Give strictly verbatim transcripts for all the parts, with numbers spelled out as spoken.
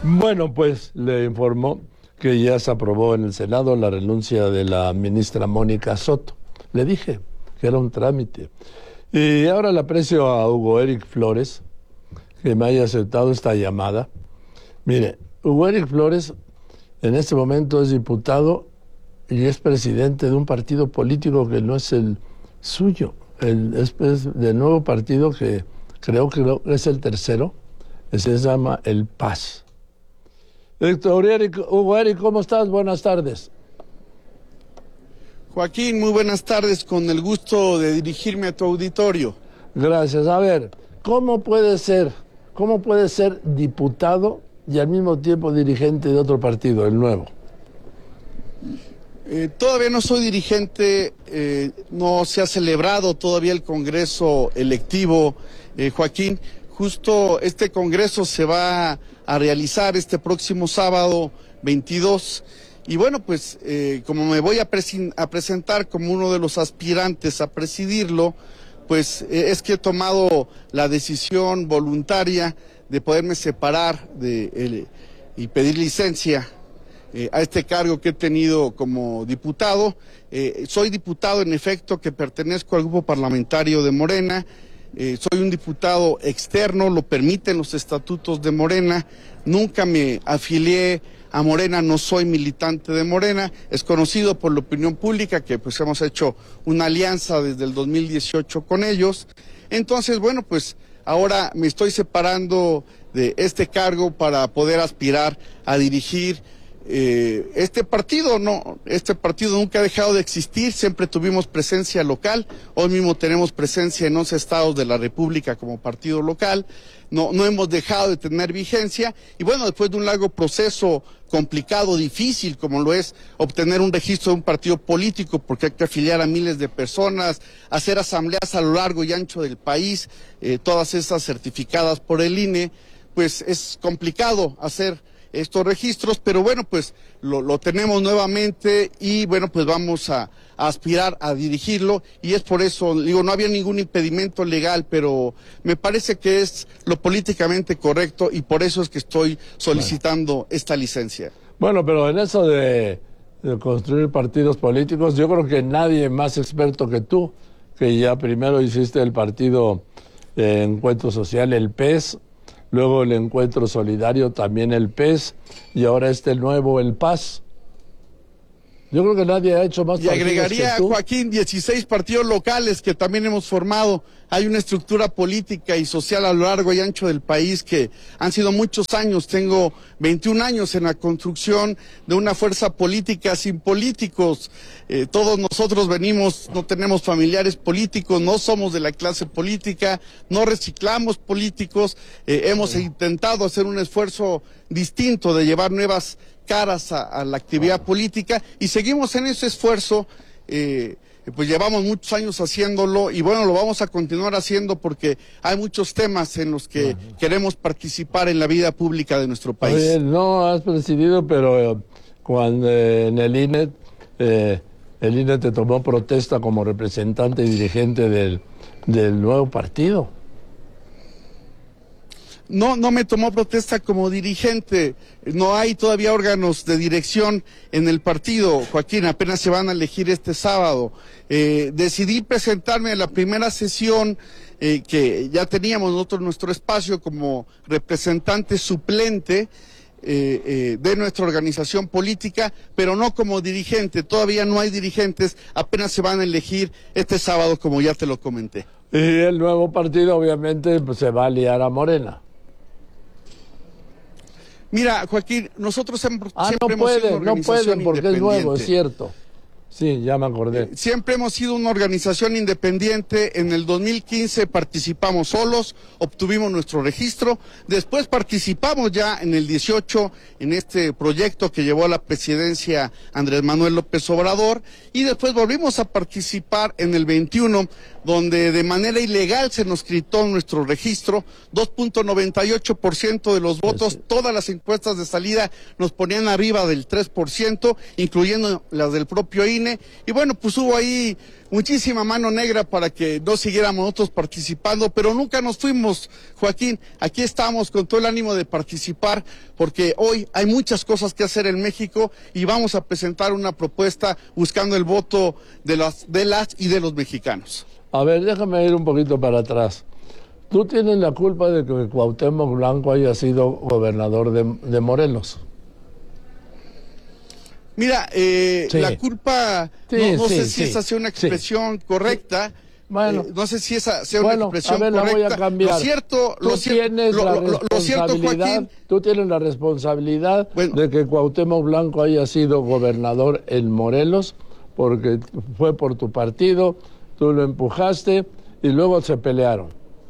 Bueno, pues le informó que ya se aprobó en el Senado la renuncia de la ministra Mónica Soto. Le dije que era un trámite. Y ahora le aprecio a Hugo Eric Flores que me haya aceptado esta llamada. Mire, Hugo Eric Flores en este momento es diputado y es presidente de un partido político que no es el suyo. El, es, es del nuevo partido que creo que es el tercero, que se llama El Paz. Héctor Eric, Hugo Eric, ¿cómo estás? Buenas tardes. Joaquín, muy buenas tardes, con el gusto de dirigirme a tu auditorio. Gracias. A ver, ¿cómo puede ser, cómo puede ser diputado y al mismo tiempo dirigente de otro partido, el nuevo? Eh, todavía no soy dirigente, eh, no se ha celebrado todavía el Congreso electivo, eh, Joaquín. Justo este Congreso se va a realizar este próximo sábado veintidós. Y bueno, pues eh, como me voy a, a presentar como uno de los aspirantes a presidirlo, pues eh, es que he tomado la decisión voluntaria de poderme separar de, eh, y pedir licencia eh, a este cargo que he tenido como diputado. Eh, soy diputado, en efecto, que pertenezco al grupo parlamentario de Morena. Eh, soy un diputado externo, lo permiten los estatutos de Morena. Nunca me afilié a Morena, no soy militante de Morena. Es conocido por la opinión pública que pues hemos hecho una alianza desde el dos mil dieciocho con ellos. Entonces, bueno, pues ahora me estoy separando de este cargo para poder aspirar a dirigir Eh, este partido. No, este partido nunca ha dejado de existir, siempre tuvimos presencia local, hoy mismo tenemos presencia en once estados de la República como partido local, no, no hemos dejado de tener vigencia, y bueno, después de un largo proceso complicado, difícil, como lo es obtener un registro de un partido político, porque hay que afiliar a miles de personas, hacer asambleas a lo largo y ancho del país, eh, todas estas certificadas por el I N E, pues es complicado hacer estos registros, pero bueno, pues lo, lo tenemos nuevamente y bueno, pues vamos a, a aspirar a dirigirlo, y es por eso, digo, no había ningún impedimento legal, pero me parece que es lo políticamente correcto y por eso es que estoy solicitando bueno. esta licencia. Bueno, pero en eso de, de construir partidos políticos, yo creo que nadie más experto que tú, que ya primero hiciste el partido de Encuentro Social, el P E S, luego el Encuentro Solidario, también el P E S, y ahora este nuevo, el Paz. Yo creo que nadie ha hecho más y partidos agregaría, que tú. Joaquín, dieciséis partidos locales que también hemos formado. Hay una estructura política y social a lo largo y ancho del país que han sido muchos años. Tengo veintiún años en la construcción de una fuerza política sin políticos. Eh, todos nosotros venimos, no tenemos familiares políticos, no somos de la clase política, no reciclamos políticos. Eh, hemos sí. intentado hacer un esfuerzo distinto de llevar nuevas caras a, a la actividad política y seguimos en ese esfuerzo. Eh, pues llevamos muchos años haciéndolo y bueno, lo vamos a continuar haciendo porque hay muchos temas en los que uh-huh. queremos participar en la vida pública de nuestro país. Oye, no has presidido, pero eh, cuando eh, en el I N E, eh, el I N E te tomó protesta como representante y dirigente del, del nuevo partido. No, no me tomó protesta como dirigente, no hay todavía órganos de dirección en el partido, Joaquín, apenas se van a elegir este sábado. Eh, decidí presentarme a la primera sesión eh, que ya teníamos nosotros nuestro espacio como representante suplente eh, eh, de nuestra organización política, pero no como dirigente, todavía no hay dirigentes, apenas se van a elegir este sábado como ya te lo comenté. Y el nuevo partido obviamente pues, se va a aliar a Morena. Mira, Joaquín, nosotros hemos, ah, siempre no puede, hemos sido una organización no pueden porque es nuevo, es cierto. Sí, ya me acordé. Eh, siempre hemos sido una organización independiente. En el dos mil quince participamos solos, obtuvimos nuestro registro. Después participamos ya en el dieciocho en este proyecto que llevó a la presidencia Andrés Manuel López Obrador. Y después volvimos a participar en el veintiuno, donde de manera ilegal se nos quitó nuestro registro. dos punto noventa y ocho por ciento de los votos, todas las encuestas de salida nos ponían arriba del tres por ciento, incluyendo las del propio I N E. I N E, y bueno, pues hubo ahí muchísima mano negra para que no siguiéramos nosotros participando, pero nunca nos fuimos, Joaquín. Aquí estamos con todo el ánimo de participar, porque hoy hay muchas cosas que hacer en México y vamos a presentar una propuesta buscando el voto de las, de las y de los mexicanos. A ver, déjame ir un poquito para atrás. ¿Tú tienes la culpa de que Cuauhtémoc Blanco haya sido gobernador de, de Morelos? Mira, eh, Sí. la culpa, Sí, no, no sí, sé si sí, esa sea una expresión sí. correcta. Bueno, eh, no sé si esa sea bueno, una expresión a ver, la correcta. voy a cambiar. Lo cierto, tú lo cierto, tienes lo, la lo, lo, lo cierto, responsabilidad, Joaquín. tú tienes la responsabilidad Bueno. de que Cuauhtémoc Blanco haya sido gobernador en Morelos, porque fue por tu partido, tú lo empujaste y luego se pelearon.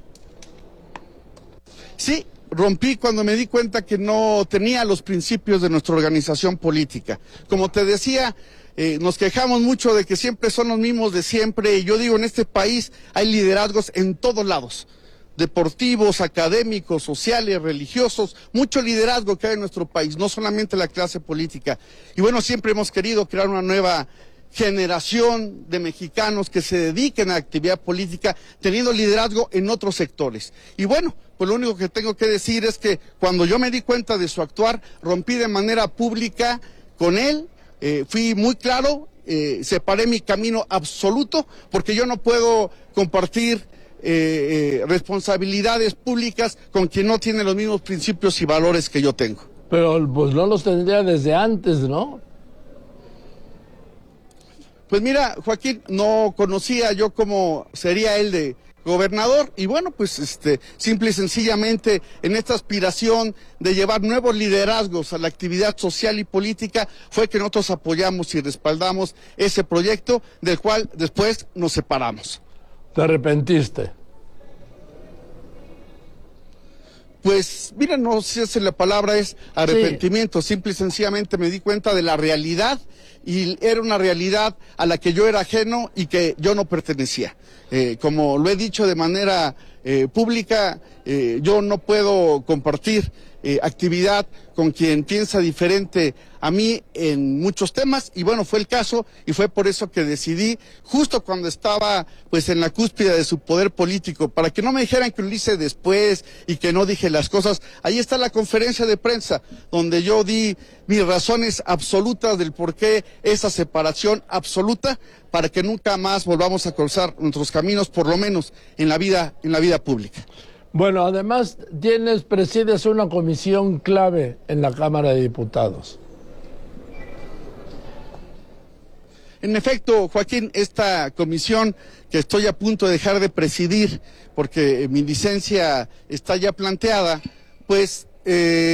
Sí, rompí cuando me di cuenta que no tenía los principios de nuestra organización política. Como te decía, eh, nos quejamos mucho de que siempre son los mismos de siempre, y yo digo, en este país hay liderazgos en todos lados, deportivos, académicos, sociales, religiosos, mucho liderazgo que hay en nuestro país, no solamente la clase política. Y bueno, siempre hemos querido crear una nueva generación de mexicanos que se dediquen a actividad política, teniendo liderazgo en otros sectores. Y bueno, pues lo único que tengo que decir es que cuando yo me di cuenta de su actuar, rompí de manera pública con él, eh, fui muy claro, eh, separé mi camino absoluto, porque yo no puedo compartir eh, eh, responsabilidades públicas con quien no tiene los mismos principios y valores que yo tengo. Pero pues no los tendría desde antes, ¿no? Pues mira, Joaquín, no conocía yo cómo sería él de gobernador, y bueno, pues este, simple y sencillamente en esta aspiración de llevar nuevos liderazgos a la actividad social y política fue que nosotros apoyamos y respaldamos ese proyecto, del cual después nos separamos. ¿Te arrepentiste? Pues mira, no sé si la palabra es arrepentimiento, sí. Simple y sencillamente me di cuenta de la realidad, y era una realidad a la que yo era ajeno y que yo no pertenecía. Eh, como lo he dicho de manera eh, pública, eh, yo no puedo compartir eh, actividad con quien piensa diferente a mí en muchos temas, y bueno, fue el caso, y fue por eso que decidí, justo cuando estaba pues en la cúspide de su poder político, para que no me dijeran que lo hice después y que no dije las cosas. Ahí está la conferencia de prensa, donde yo di mis razones absolutas del por qué esa separación absoluta, para que nunca más volvamos a cruzar nuestros caminos, por lo menos en la vida, en la vida pública. Bueno, además tienes, presides una comisión clave en la Cámara de Diputados. En efecto, Joaquín, esta comisión que estoy a punto de dejar de presidir, porque mi licencia está ya planteada, pues... Eh,